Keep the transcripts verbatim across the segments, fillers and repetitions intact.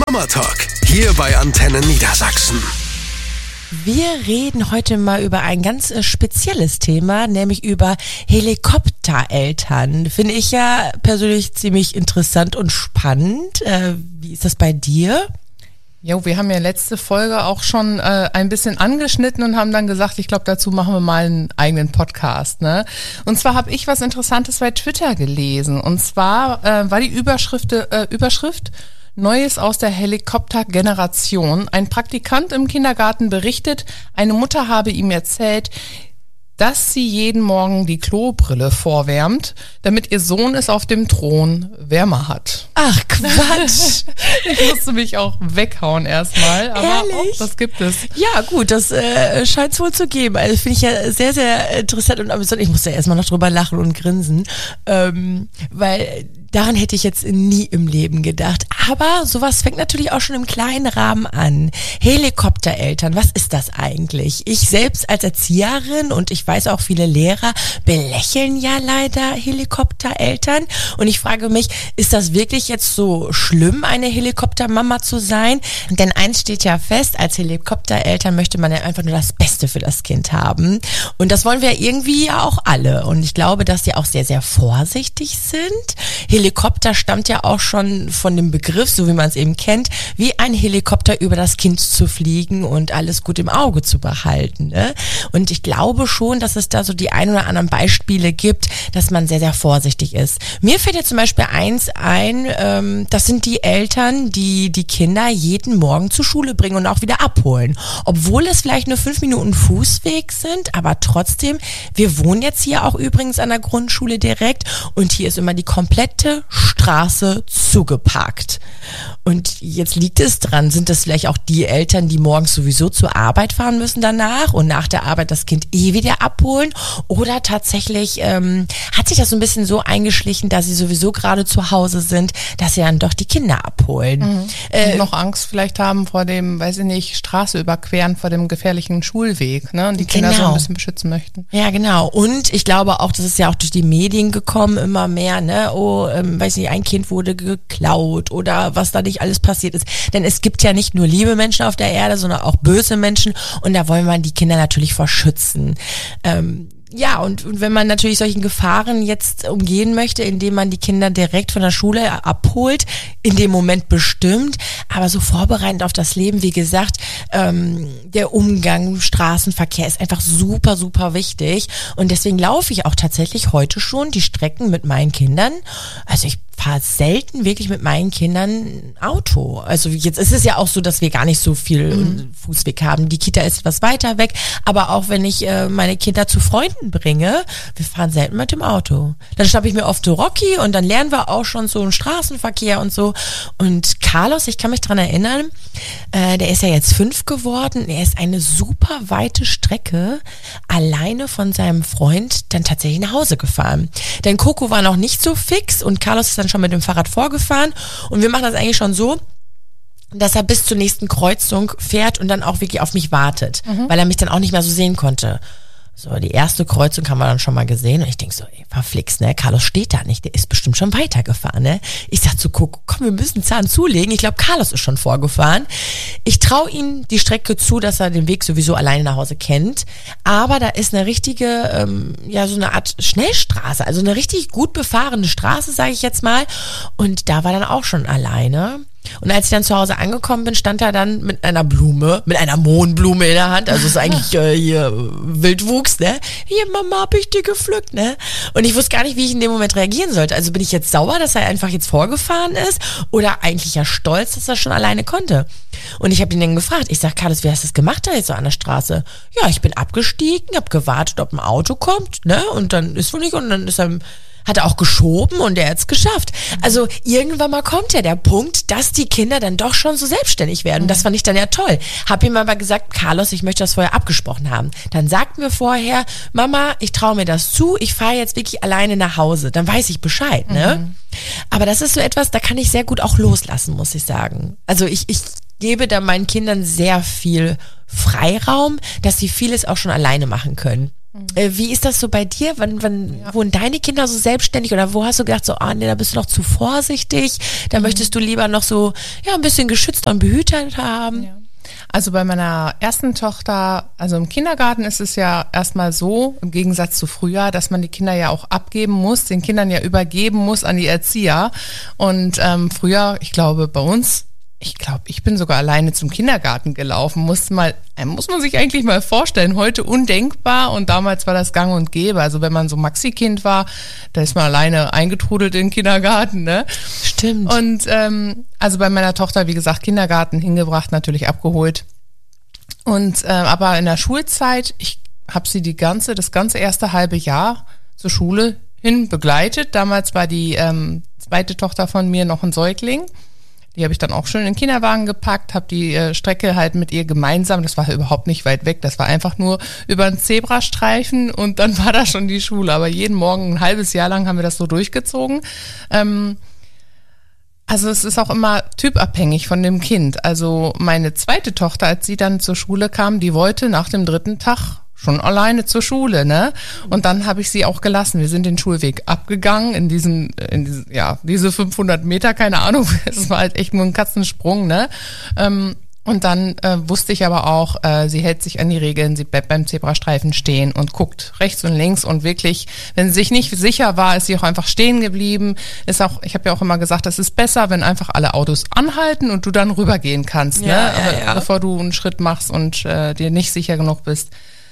Mama Talk, hier bei Antenne Niedersachsen. Wir reden heute mal über ein ganz äh, spezielles Thema, nämlich über Helikoptereltern. Finde ich ja persönlich ziemlich interessant und spannend. Äh, wie ist das bei dir? Jo, wir haben ja letzte Folge auch schon äh, ein bisschen angeschnitten und haben dann gesagt, ich glaube, dazu machen wir mal einen eigenen Podcast, ne? Und zwar habe ich was Interessantes bei Twitter gelesen. Und zwar äh, war die Überschrift, äh, Überschrift Neues aus der Helikoptergeneration. Ein Praktikant im Kindergarten berichtet, eine Mutter habe ihm erzählt, dass sie jeden Morgen die Klobrille vorwärmt, damit ihr Sohn es auf dem Thron wärmer hat. Ach, Quatsch. Ich musste mich auch weghauen erstmal, aber Ehrlich? auch das gibt es. Ja, gut, das äh, scheint es wohl zu geben. Also finde ich ja sehr, sehr interessant und amüsant. Ich musste ja erstmal noch drüber lachen und grinsen, ähm, weil daran hätte ich jetzt nie im Leben gedacht. Aber sowas fängt natürlich auch schon im kleinen Rahmen an. Helikoptereltern, was ist das eigentlich? Ich selbst als Erzieherin und ich weiß auch viele Lehrer belächeln ja leider Helikoptereltern. Und ich frage mich, ist das wirklich jetzt so schlimm, eine Helikoptermama zu sein? Denn eins steht ja fest, als Helikoptereltern möchte man ja einfach nur das Beste für das Kind haben. Und das wollen wir irgendwie ja auch alle. Und ich glaube, dass die auch sehr, sehr vorsichtig sind. Helikopter stammt ja auch schon von dem Begriff, so wie man es eben kennt, wie ein Helikopter über das Kind zu fliegen und alles gut im Auge zu behalten. Ne? Und ich glaube schon, dass es da so die ein oder anderen Beispiele gibt, dass man sehr, sehr vorsichtig ist. Mir fällt jetzt zum Beispiel eins ein, ähm, das sind die Eltern, die die Kinder jeden Morgen zur Schule bringen und auch wieder abholen. Obwohl es vielleicht nur fünf Minuten Fußweg sind, aber trotzdem, wir wohnen jetzt hier auch übrigens an der Grundschule direkt und hier ist immer die komplette Straße zugeparkt. Und jetzt liegt es dran, sind das vielleicht auch die Eltern, die morgens sowieso zur Arbeit fahren müssen danach und nach der Arbeit das Kind eh wieder abholen? Oder tatsächlich ähm, hat sich das so ein bisschen so eingeschlichen, dass sie sowieso gerade zu Hause sind, dass sie dann doch die Kinder abholen? Mhm. Äh, und noch Angst vielleicht haben vor dem, weiß ich nicht, Straße überqueren, vor dem gefährlichen Schulweg, ne? Und die Kinder genau. so ein bisschen beschützen möchten. Ja, genau. Und ich glaube auch, das ist ja auch durch die Medien gekommen, immer mehr, ne? Oh, ähm, weiß nicht, ein Kind wurde geklaut oder was da nicht alles passiert ist. Denn es gibt ja nicht nur liebe Menschen auf der Erde, sondern auch böse Menschen und da wollen wir die Kinder natürlich vor schützen. Ähm, Ja, und, und wenn man natürlich solchen Gefahren jetzt umgehen möchte, indem man die Kinder direkt von der Schule abholt, in dem Moment bestimmt, aber so vorbereitend auf das Leben, wie gesagt, ähm, der Umgang, Straßenverkehr ist einfach super, super wichtig und deswegen laufe ich auch tatsächlich heute schon die Strecken mit meinen Kindern. Also ich fahre selten wirklich mit meinen Kindern Auto. Also jetzt ist es ja auch so, dass wir gar nicht so viel mhm. Fußweg haben. Die Kita ist etwas weiter weg, aber auch wenn ich äh, meine Kinder zu Freunden bringe, wir fahren selten mit dem Auto. Dann schnappe ich mir oft so Rocky und dann lernen wir auch schon so einen Straßenverkehr und so. Und Carlos, ich kann mich dran erinnern, äh, der ist ja jetzt fünf geworden. Er ist eine super weite Strecke alleine von seinem Freund dann tatsächlich nach Hause gefahren. Denn Coco war noch nicht so fix und Carlos ist dann schon mit dem Fahrrad vorgefahren und wir machen das eigentlich schon so, dass er bis zur nächsten Kreuzung fährt und dann auch wirklich auf mich wartet, mhm. weil er mich dann auch nicht mehr so sehen konnte. So, die erste Kreuzung haben wir dann schon mal gesehen und ich denk so, ey, verflixt, ne, Carlos steht da nicht, der ist bestimmt schon weitergefahren, ne. Ich sag zu Coco, komm, wir müssen Zahn zulegen, ich glaube, Carlos ist schon vorgefahren. Ich traue ihm die Strecke zu, dass er den Weg sowieso alleine nach Hause kennt, aber da ist eine richtige, ähm, ja, so eine Art Schnellstraße, also eine richtig gut befahrene Straße, sage ich jetzt mal, und da war dann auch schon alleine. Und als ich dann zu Hause angekommen bin, stand er dann mit einer Blume, mit einer Mohnblume in der Hand, also ist eigentlich äh, hier Wildwuchs, ne? Hier, Mama, hab ich dir gepflückt, ne? Und ich wusste gar nicht, wie ich in dem Moment reagieren sollte. Also bin ich jetzt sauer, dass er einfach jetzt vorgefahren ist oder eigentlich ja stolz, dass er schon alleine konnte. Und ich habe ihn dann gefragt, ich sag, Carlos, wie hast du das gemacht da jetzt so an der Straße? Ja, ich bin abgestiegen, hab gewartet, ob ein Auto kommt, ne? Und dann ist wohl nicht, und dann ist er... hat er auch geschoben und er hat es geschafft. Also irgendwann mal kommt ja der Punkt, dass die Kinder dann doch schon so selbstständig werden. Das fand ich dann ja toll. Hab ihm aber gesagt, Carlos, ich möchte das vorher abgesprochen haben. Dann sagt mir vorher, Mama, ich traue mir das zu, ich fahre jetzt wirklich alleine nach Hause. Dann weiß ich Bescheid, ne? Mhm. Aber das ist so etwas, da kann ich sehr gut auch loslassen, muss ich sagen. Also ich, ich gebe da meinen Kindern sehr viel Freiraum, dass sie vieles auch schon alleine machen können. Äh, wie ist das so bei dir? Wann, wann ja. wohnen deine Kinder so selbstständig oder wo hast du gedacht, so, ah nee, da bist du noch zu vorsichtig, da mhm. möchtest du lieber noch so, ja, ein bisschen geschützt und behütet haben? Ja. Also bei meiner ersten Tochter, also im Kindergarten ist es ja erstmal so, im Gegensatz zu früher, dass man die Kinder ja auch abgeben muss, den Kindern ja übergeben muss an die Erzieher. Und ähm, früher, ich glaube bei uns, ich glaube, ich bin sogar alleine zum Kindergarten gelaufen. Muss mal, muss man sich eigentlich mal vorstellen. Heute undenkbar und damals war das gang und gäbe. Also wenn man so Maxi-Kind war, da ist man alleine eingetrudelt in den Kindergarten, ne? Stimmt. Und ähm, also bei meiner Tochter, wie gesagt, Kindergarten hingebracht, natürlich abgeholt. Und äh, aber in der Schulzeit, ich habe sie die ganze, das ganze erste halbe Jahr zur Schule hin begleitet. Damals war die ähm, zweite Tochter von mir noch ein Säugling. Die habe ich dann auch schön in den Kinderwagen gepackt, habe die äh, Strecke halt mit ihr gemeinsam, das war halt überhaupt nicht weit weg, das war einfach nur über einen Zebrastreifen und dann war da schon die Schule. Aber jeden Morgen, ein halbes Jahr lang haben wir das so durchgezogen. Ähm, also es ist auch immer typabhängig von dem Kind. Also meine zweite Tochter, als sie dann zur Schule kam, die wollte nach dem dritten Tag schon alleine zur Schule, ne? Und dann habe ich sie auch gelassen. Wir sind den Schulweg abgegangen in diesen, in diesen, ja, diese fünfhundert Meter, keine Ahnung. Es war halt echt nur ein Katzensprung, ne? Ähm, und dann äh, wusste ich aber auch, äh, sie hält sich an die Regeln, sie bleibt beim Zebrastreifen stehen und guckt rechts und links und wirklich, wenn sie sich nicht sicher war, ist sie auch einfach stehen geblieben. Ist auch, ich habe ja auch immer gesagt, es ist besser, wenn einfach alle Autos anhalten und du dann rübergehen kannst, ja, ne? Ja, ja. Bevor du einen Schritt machst und äh, dir nicht sicher genug bist.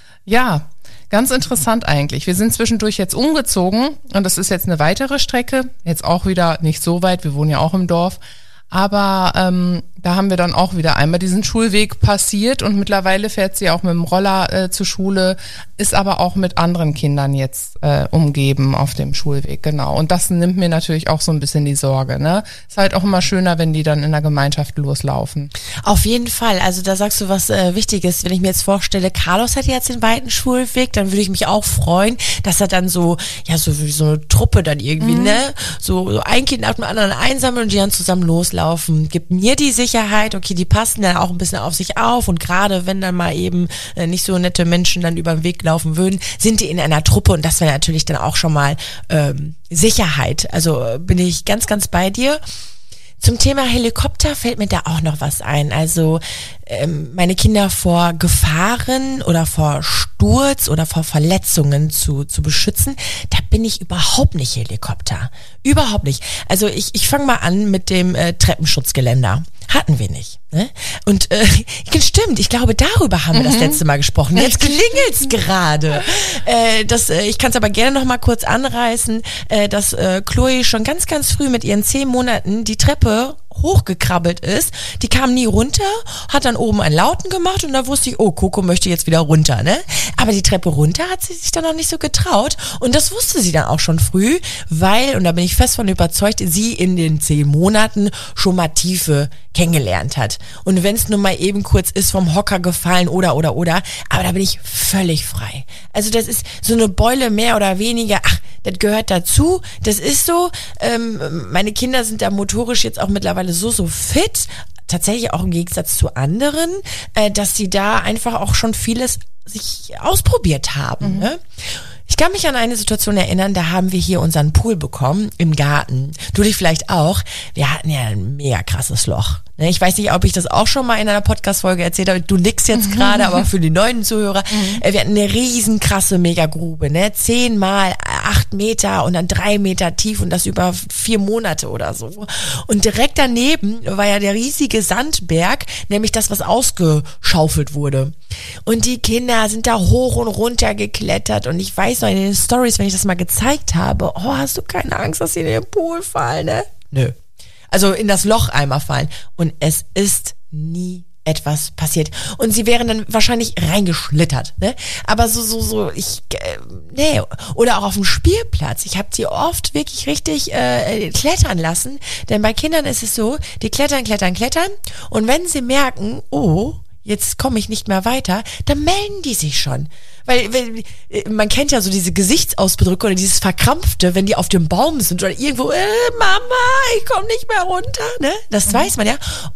Ja, ganz interessant eigentlich. Wir sind zwischendurch jetzt umgezogen und das ist jetzt eine weitere Strecke. Jetzt auch wieder nicht so weit, wir wohnen ja auch im Dorf. Aber ähm, da haben wir dann auch wieder einmal diesen Schulweg passiert und mittlerweile fährt sie auch mit dem Roller äh, zur Schule, ist aber auch mit anderen Kindern jetzt äh, umgeben auf dem Schulweg, genau. Und das nimmt mir natürlich auch so ein bisschen die Sorge, ne? Ist halt auch immer schöner, wenn die dann in der Gemeinschaft loslaufen. Auf jeden Fall, also da sagst du was äh, Wichtiges, wenn ich mir jetzt vorstelle, Carlos hat jetzt den weiten Schulweg, dann würde ich mich auch freuen, dass er dann so, ja, so wie so eine Truppe dann irgendwie, mhm. ne? So, so ein Kind nach dem anderen einsammeln und die dann zusammen loslaufen. Gibt mir die Sicherheit, okay, die passen dann auch ein bisschen auf sich auf und gerade wenn dann mal eben äh, nicht so nette Menschen dann über den Weg laufen würden, sind die in einer Truppe und das wäre natürlich dann auch schon mal ähm, Sicherheit. Also äh, bin ich ganz, ganz bei dir. Zum Thema Helikopter fällt mir da auch noch was ein. Also ähm, meine Kinder vor Gefahren oder vor Sturz oder vor Verletzungen zu zu beschützen, da bin ich überhaupt nicht Helikopter. Überhaupt nicht. Also ich ich fange mal an mit dem äh, Treppenschutzgeländer. Hatten wir nicht. Ne? Und äh, stimmt, ich glaube, darüber haben wir das letzte Mal gesprochen. Jetzt klingelt's gerade. Äh, das, äh, ich kann es aber gerne noch mal kurz anreißen, äh, dass äh, Chloe schon ganz, ganz früh mit ihren zehn Monaten die Treppe hochgekrabbelt ist. Die kam nie runter, hat dann oben einen Lauten gemacht und da wusste ich, oh, Coco möchte jetzt wieder runter, ne? Aber die Treppe runter hat sie sich dann noch nicht so getraut und das wusste sie dann auch schon früh, weil, und da bin ich fest von überzeugt, sie in den zehn Monaten schon mal Tiefe kennengelernt hat. Und wenn es nur mal eben kurz ist, vom Hocker gefallen oder, oder, oder, aber da bin ich völlig frei. Also das ist so eine Beule mehr oder weniger, ach, das gehört dazu, das ist so. Ähm, meine Kinder sind da motorisch jetzt auch mittlerweile so, so fit, tatsächlich auch im Gegensatz zu anderen, äh, dass sie da einfach auch schon vieles sich ausprobiert haben. Mhm. Ne? Ich kann mich an eine Situation erinnern, da haben wir hier unseren Pool bekommen im Garten. Du dich vielleicht auch. Wir hatten ja ein mega krasses Loch. Ich weiß nicht, ob ich das auch schon mal in einer Podcast-Folge erzählt habe. Du nickst jetzt gerade, aber für die neuen Zuhörer. Mhm. Wir hatten eine riesen krasse Megagrube, ne? Zehn mal acht Meter und dann drei Meter tief und das über vier Monate oder so. Und direkt daneben war ja der riesige Sandberg, nämlich das, was ausgeschaufelt wurde. Und die Kinder sind da hoch und runter geklettert und ich weiß noch in den Stories, wenn ich das mal gezeigt habe, oh, hast du keine Angst, dass sie in den Pool fallen, ne? Nö. Also in das Loch einmal fallen. Und es ist nie etwas passiert. Und sie wären dann wahrscheinlich reingeschlittert, ne? Aber so, so, so, ich, äh, nee. Oder auch auf dem Spielplatz. Ich habe sie oft wirklich richtig äh, klettern lassen. Denn bei Kindern ist es so, die klettern, klettern, klettern. Und wenn sie merken, oh, jetzt komme ich nicht mehr weiter, dann melden die sich schon. Weil, weil man kennt ja so diese Gesichtsausdrücke oder dieses Verkrampfte, wenn die auf dem Baum sind oder irgendwo, äh, Mama, ich komme nicht mehr runter, ne? Das mhm. weiß man ja. Und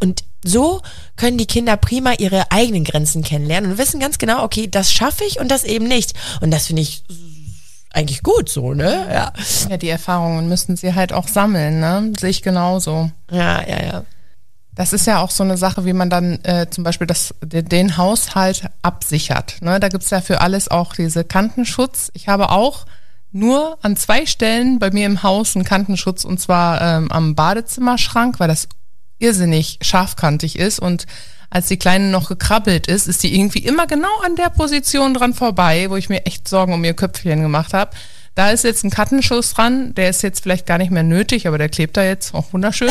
so können die Kinder prima ihre eigenen Grenzen kennenlernen und wissen ganz genau, okay, das schaffe ich und das eben nicht. Und das finde ich eigentlich gut so, ne? Ja. Ja, die Erfahrungen müssen sie halt auch sammeln, ne? Sehe ich genauso. Ja, ja, ja. Das ist ja auch so eine Sache, wie man dann äh, zum Beispiel das, den Haushalt absichert. Ne? Da gibt's ja für alles auch diese Kantenschutz. Ich habe auch nur an zwei Stellen bei mir im Haus einen Kantenschutz, und zwar ähm, am Badezimmerschrank, weil das irrsinnig scharfkantig ist, und als die Kleine noch gekrabbelt ist, ist die irgendwie immer genau an der Position dran vorbei, wo ich mir echt Sorgen um ihr Köpfchen gemacht habe. Da ist jetzt ein Kattenschuss dran, der ist jetzt vielleicht gar nicht mehr nötig, aber der klebt da jetzt auch wunderschön.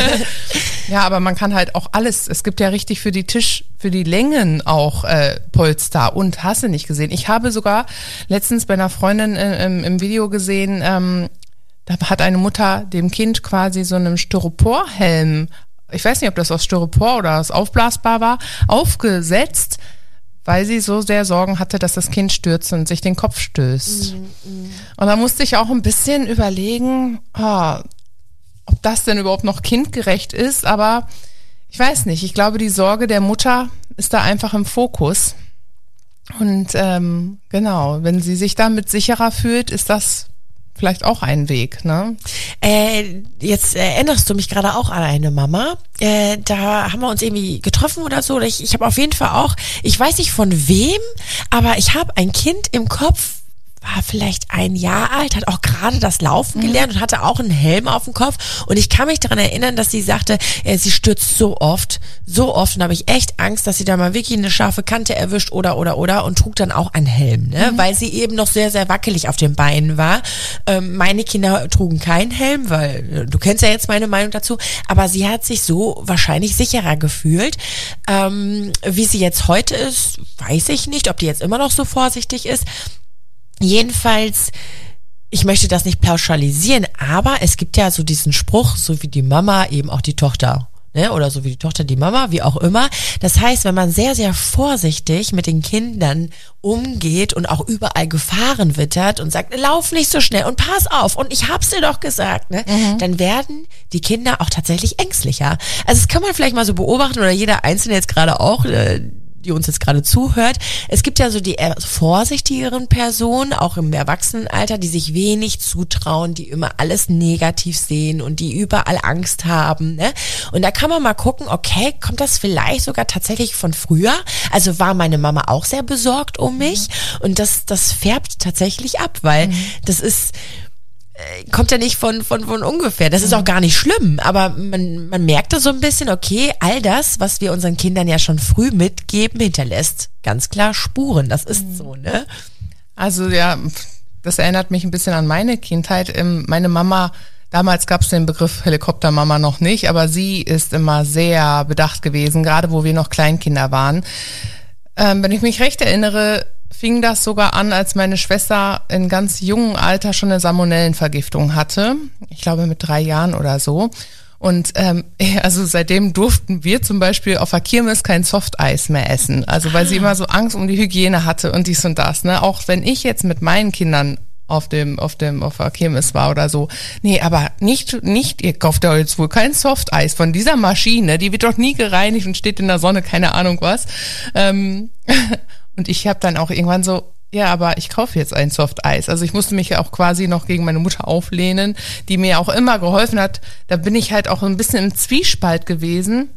Ja, aber man kann halt auch alles, es gibt ja richtig für die Tisch, für die Längen auch äh, Polster, und hast du nicht gesehen. Ich habe sogar letztens bei einer Freundin äh, im, im Video gesehen, ähm, da hat eine Mutter dem Kind quasi so einen Styroporhelm, ich weiß nicht, ob das aus Styropor oder aus aufblasbar war, aufgesetzt, weil sie so sehr Sorgen hatte, dass das Kind stürzt und sich den Kopf stößt. Mm, mm. Und da musste ich auch ein bisschen überlegen, oh, ob das denn überhaupt noch kindgerecht ist, aber ich weiß nicht. Ich glaube, die Sorge der Mutter ist da einfach im Fokus. Und ähm, genau, wenn sie sich damit sicherer fühlt, ist das vielleicht auch ein Weg, ne? Äh, jetzt erinnerst du mich gerade auch an eine Mama. Äh, da haben wir uns irgendwie getroffen oder so. Ich, ich habe auf jeden Fall auch, ich weiß nicht von wem, aber ich habe ein Kind im Kopf, war vielleicht ein Jahr alt, hat auch gerade das Laufen gelernt und hatte auch einen Helm auf dem Kopf. Und ich kann mich daran erinnern, dass sie sagte, äh, sie stürzt so oft, so oft. Und da habe ich echt Angst, dass sie da mal wirklich eine scharfe Kante erwischt oder, oder, oder. Und trug dann auch einen Helm, ne? Mhm. Weil sie eben noch sehr, sehr wackelig auf den Beinen war. Ähm, meine Kinder trugen keinen Helm, weil äh, du kennst ja jetzt meine Meinung dazu. Aber sie hat sich so wahrscheinlich sicherer gefühlt. Ähm, wie sie jetzt heute ist, weiß ich nicht. Ob die jetzt immer noch so vorsichtig ist. Jedenfalls, ich möchte das nicht pauschalisieren, aber es gibt ja so diesen Spruch, so wie die Mama eben auch die Tochter, ne? Oder so wie die Tochter die Mama, wie auch immer. Das heißt, wenn man sehr, sehr vorsichtig mit den Kindern umgeht und auch überall Gefahren wittert und sagt, lauf nicht so schnell und pass auf und ich hab's dir doch gesagt, ne? Mhm. Dann werden die Kinder auch tatsächlich ängstlicher. Also das kann man vielleicht mal so beobachten, oder jeder Einzelne jetzt gerade auch, äh, die uns jetzt gerade zuhört. Es gibt ja so die eher vorsichtigeren Personen, auch im Erwachsenenalter, die sich wenig zutrauen, die immer alles negativ sehen und die überall Angst haben, ne? Und da kann man mal gucken, okay, kommt das vielleicht sogar tatsächlich von früher? Also war meine Mama auch sehr besorgt um mich, mhm. und das, das färbt tatsächlich ab, weil mhm. das ist, kommt ja nicht von, von, von ungefähr. Das ist auch gar nicht schlimm, aber man, man merkt da so ein bisschen, okay, all das, was wir unseren Kindern ja schon früh mitgeben, hinterlässt ganz klar Spuren. Das ist so, ne? Also ja, das erinnert mich ein bisschen an meine Kindheit. Meine Mama, damals gab es den Begriff Helikoptermama noch nicht, aber sie ist immer sehr bedacht gewesen, gerade wo wir noch Kleinkinder waren. Ähm, wenn ich mich recht erinnere, fing das sogar an, als meine Schwester in ganz jungem Alter schon eine Salmonellenvergiftung hatte. Ich glaube mit drei Jahren oder so. Und ähm, also seitdem durften wir zum Beispiel auf der Kirmes kein Softeis mehr essen. Also weil sie immer so Angst um die Hygiene hatte und dies und das. Ne? Auch wenn ich jetzt mit meinen Kindern auf dem, auf dem, auf der Kirmes war oder so. Nee, aber nicht, nicht, ihr kauft ja jetzt wohl kein Softeis von dieser Maschine, die wird doch nie gereinigt und steht in der Sonne, keine Ahnung was. Ähm, und ich habe dann auch irgendwann so, ja, aber ich kaufe jetzt ein Softeis. Also ich musste mich ja auch quasi noch gegen meine Mutter auflehnen, die mir auch immer geholfen hat. Da bin ich halt auch ein bisschen im Zwiespalt gewesen.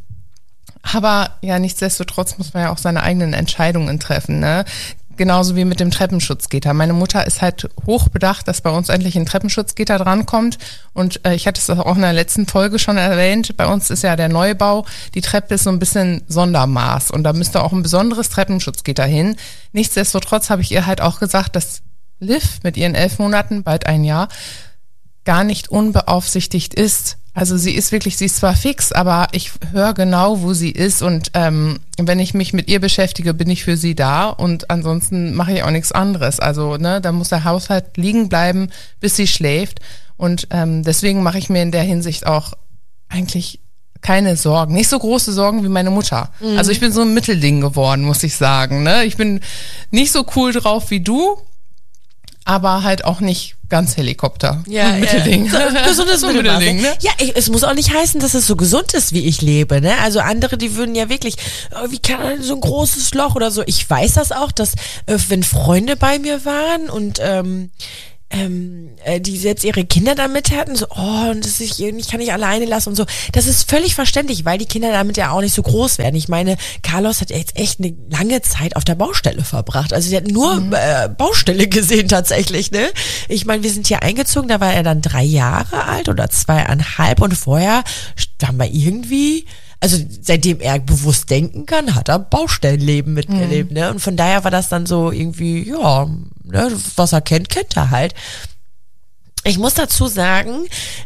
Aber ja, nichtsdestotrotz muss man ja auch seine eigenen Entscheidungen treffen, ne? Genauso wie mit dem Treppenschutzgitter. Meine Mutter ist halt hochbedacht, dass bei uns endlich ein Treppenschutzgitter drankommt. Und äh, ich hatte es auch in der letzten Folge schon erwähnt, bei uns ist ja der Neubau, die Treppe ist so ein bisschen Sondermaß. Und da müsste auch ein besonderes Treppenschutzgitter hin. Nichtsdestotrotz habe ich ihr halt auch gesagt, dass Liv mit ihren elf Monaten, bald ein Jahr, gar nicht unbeaufsichtigt ist. Also sie ist wirklich, sie ist zwar fix, aber ich höre genau, wo sie ist, und ähm, wenn ich mich mit ihr beschäftige, bin ich für sie da, und ansonsten mache ich auch nichts anderes. Also ne, da muss der Haushalt liegen bleiben, bis sie schläft, und ähm, deswegen mache ich mir in der Hinsicht auch eigentlich keine Sorgen, nicht so große Sorgen wie meine Mutter. Mhm. Also ich bin so ein Mittelding geworden, muss ich sagen. Ne? Ich bin nicht so cool drauf wie du, aber halt auch nicht ganz Helikopter. Ja, Mittelding. Ja. So, gesundes so Mittelmaß. Mittelding, ne? Ja, ich, es muss auch nicht heißen, dass es so gesund ist, wie ich lebe, ne? Also andere, die würden ja wirklich, oh, wie kann so ein großes Loch oder so. Ich weiß das auch, dass äh, wenn Freunde bei mir waren und ähm, ähm, äh, die jetzt ihre Kinder damit hatten, so, oh, und das ist, ich kann nicht alleine lassen und so. Das ist völlig verständlich, weil die Kinder damit ja auch nicht so groß werden. Ich meine, Carlos hat jetzt echt eine lange Zeit auf der Baustelle verbracht. Also der hat nur mhm. äh, Baustelle gesehen tatsächlich, ne? Ich meine, wir sind hier eingezogen, da war er dann drei Jahre alt oder zweieinhalb und vorher haben wir irgendwie... Also seitdem er bewusst denken kann, hat er Baustellenleben mitgelebt, mhm. ne? Und von daher war das dann so irgendwie, ja, ne, was er kennt, kennt er halt. Ich muss dazu sagen,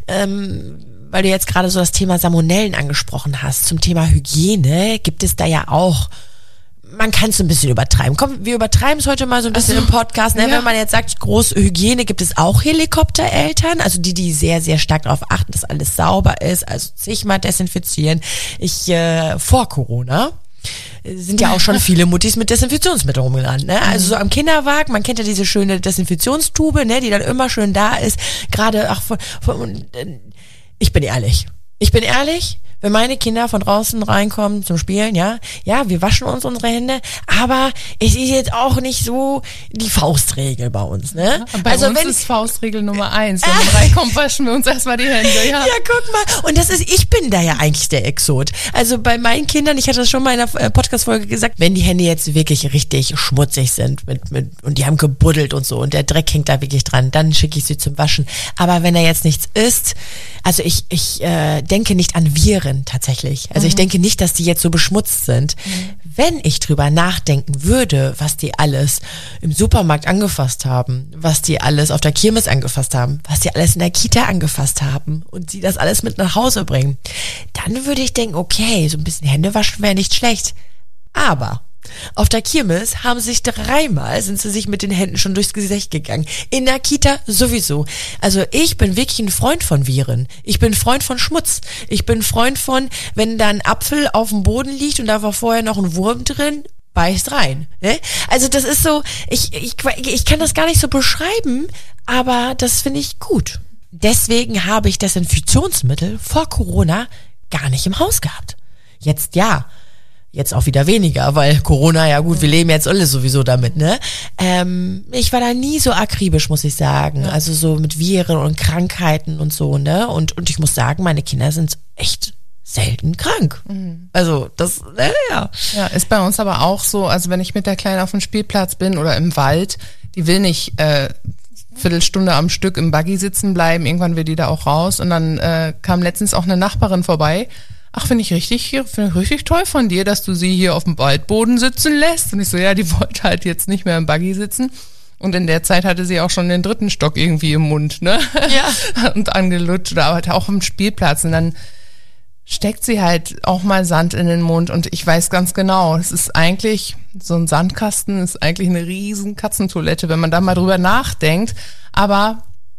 ähm, weil du jetzt gerade so das Thema Salmonellen angesprochen hast, zum Thema Hygiene gibt es da ja auch, man kann es ein bisschen übertreiben. Komm, wir übertreiben es heute mal so ein bisschen also, im Podcast. Ne? Ja. Wenn man jetzt sagt, große Hygiene, gibt es auch Helikoptereltern, also die, die sehr, sehr stark darauf achten, dass alles sauber ist, also zigmal desinfizieren. Ich, äh, vor Corona sind ja auch schon viele Muttis mit Desinfektionsmittel rumgerannt, ne? Also so am Kinderwagen, man kennt ja diese schöne Desinfektionstube, ne, die dann immer schön da ist. Gerade, ach, von, von, ich bin ehrlich, ich bin ehrlich, wenn meine Kinder von draußen reinkommen zum Spielen, ja, ja, wir waschen uns unsere Hände, aber es ist jetzt auch nicht so die Faustregel bei uns, ne? Ja, bei also uns wenn, ist Faustregel Nummer eins. Wenn man reinkommt, waschen wir uns erstmal die Hände, ja. Ja, guck mal. Und das ist, ich bin da ja eigentlich der Exot. Also bei meinen Kindern, ich hatte das schon mal in einer Podcast-Folge gesagt, wenn die Hände jetzt wirklich richtig schmutzig sind mit, mit, und die haben gebuddelt und so und der Dreck hängt da wirklich dran, dann schicke ich sie zum Waschen. Aber wenn da jetzt nichts ist, also ich, ich äh, denke nicht an Viren tatsächlich. Also mhm. ich denke nicht, dass die jetzt so beschmutzt sind. Mhm. Wenn ich drüber nachdenken würde, was die alles im Supermarkt angefasst haben, was die alles auf der Kirmes angefasst haben, was die alles in der Kita angefasst haben und sie das alles mit nach Hause bringen, dann würde ich denken, okay, so ein bisschen Hände waschen wäre nicht schlecht. Aber auf der Kirmes haben sich dreimal, sind sie sich mit den Händen schon durchs Gesicht gegangen. In der Kita sowieso. Also ich bin wirklich ein Freund von Viren. Ich bin ein Freund von Schmutz. Ich bin ein Freund von, wenn da ein Apfel auf dem Boden liegt und da war vorher noch ein Wurm drin, beißt rein. Ne? Also das ist so, ich, ich, ich kann das gar nicht so beschreiben, aber das finde ich gut. Deswegen habe ich Desinfektionsmittel vor Corona gar nicht im Haus gehabt. Jetzt ja. Jetzt auch wieder weniger, weil Corona, ja gut, wir leben jetzt alle sowieso damit, ne? Ähm, ich war da nie so akribisch, muss ich sagen. Ja. Also so mit Viren und Krankheiten und so, ne? Und, und ich muss sagen, meine Kinder sind echt selten krank. Mhm. Also das, äh, ja. Ja, ist bei uns aber auch so, also wenn ich mit der Kleinen auf dem Spielplatz bin oder im Wald, die will nicht äh, Viertelstunde am Stück im Buggy sitzen bleiben, irgendwann will die da auch raus. Und dann äh, kam letztens auch eine Nachbarin vorbei. Ach, finde ich richtig, finde ich richtig toll von dir, dass du sie hier auf dem Waldboden sitzen lässt. Und ich so, ja, die wollte halt jetzt nicht mehr im Buggy sitzen. Und in der Zeit hatte sie auch schon den dritten Stock irgendwie im Mund, ne? Ja. Und angelutscht oder halt auch am Spielplatz. Und dann steckt sie halt auch mal Sand in den Mund. Und ich weiß ganz genau, es ist eigentlich, so ein Sandkasten ist eigentlich eine riesen Katzentoilette, wenn man da mal drüber nachdenkt. Aber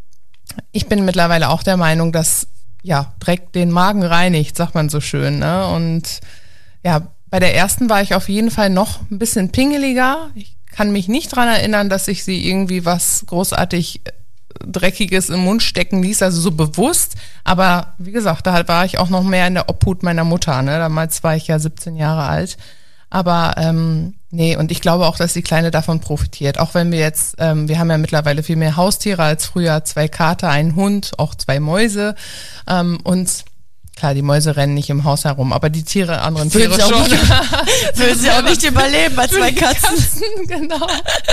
ich bin mittlerweile auch der Meinung, dass ja, Dreck den Magen reinigt, sagt man so schön, ne? Und ja, bei der ersten war ich auf jeden Fall noch ein bisschen pingeliger. Ich kann mich nicht dran erinnern, dass ich sie irgendwie was großartig Dreckiges im Mund stecken ließ, also so bewusst. Aber wie gesagt, da war ich auch noch mehr in der Obhut meiner Mutter, ne? Damals war ich ja siebzehn Jahre alt. Aber ähm, nee, und ich glaube auch, dass die Kleine davon profitiert. Auch wenn wir jetzt, ähm, wir haben ja mittlerweile viel mehr Haustiere als früher, zwei Kater, einen Hund, auch zwei Mäuse. Ähm, und klar, die Mäuse rennen nicht im Haus herum, aber die Tiere, anderen Tiere schon. Würden sie auch nicht überleben als zwei Katzen. Katzen. Genau.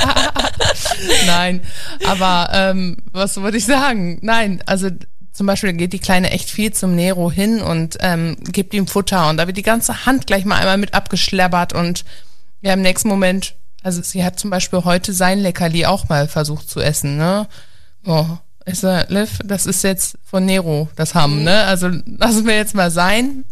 Nein, aber ähm, was wollte ich sagen? Nein, also zum Beispiel geht die Kleine echt viel zum Nero hin und ähm, gibt ihm Futter und da wird die ganze Hand gleich mal einmal mit abgeschleppert und ja, im nächsten Moment, also sie hat zum Beispiel heute sein Leckerli auch mal versucht zu essen, ne? Oh, ich sag, Liv, das ist jetzt von Nero, das Hamm, ne? Also lassen wir jetzt mal sein.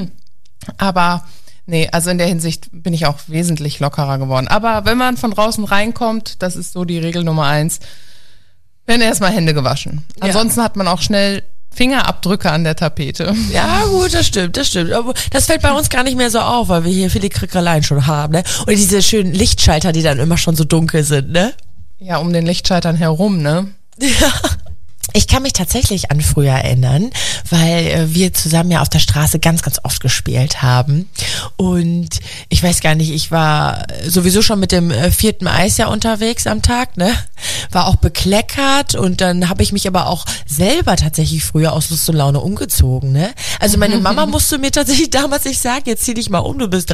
Aber nee, also in der Hinsicht bin ich auch wesentlich lockerer geworden. Aber wenn man von draußen reinkommt, das ist so die Regel Nummer eins, werden erstmal Hände gewaschen. Ansonsten ja. hat man auch schnell Fingerabdrücke an der Tapete. Ja, gut, das stimmt, das stimmt. Aber das fällt bei uns gar nicht mehr so auf, weil wir hier viele Krickeleien schon haben, ne? Und diese schönen Lichtschalter, die dann immer schon so dunkel sind, ne? Ja, um den Lichtschaltern herum, ne? Ja. Ich kann mich tatsächlich an früher erinnern, weil äh, wir zusammen ja auf der Straße ganz, ganz oft gespielt haben. Und ich weiß gar nicht, ich war sowieso schon mit dem äh, vierten Eis ja unterwegs am Tag, ne? War auch bekleckert und dann habe ich mich aber auch selber tatsächlich früher aus Lust und Laune umgezogen, ne? Also meine Mama musste mir tatsächlich damals nicht sagen, jetzt zieh dich mal um, du bist